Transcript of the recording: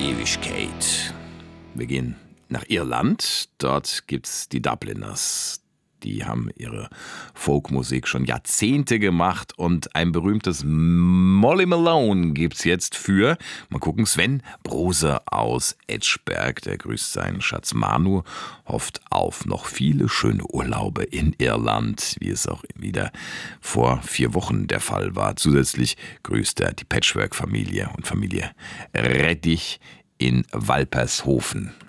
Ewigkeit. Wir gehen nach Irland. Dort gibt's die Dubliners. Die haben ihre Folkmusik schon Jahrzehnte gemacht und ein berühmtes Molly Malone gibt's jetzt für, mal gucken, Sven Brose aus Edgeberg. Der grüßt seinen Schatz Manu, hofft auf noch viele schöne Urlaube in Irland, wie es auch wieder vor 4 Wochen der Fall war. Zusätzlich grüßt er die Patchwork-Familie und Familie Rettich in Walpershofen.